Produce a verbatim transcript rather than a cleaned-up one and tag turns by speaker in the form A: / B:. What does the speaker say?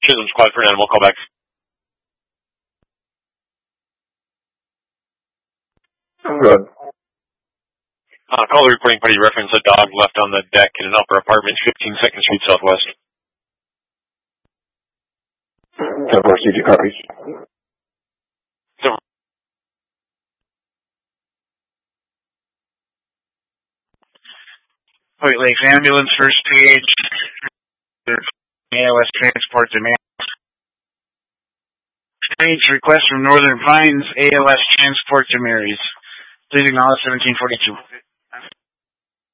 A: Chisholm Squad for an animal callback.
B: Good.
A: Uh, caller reporting party reference a dog left on the deck in an upper apartment, fifteen second Street Southwest.
B: ten four C G copies.
A: So,
C: White Lakes Ambulance, first page. A L S transport demand. Strange request from Northern Pines, A L S transport to Marys. Please acknowledge seventeen forty-two.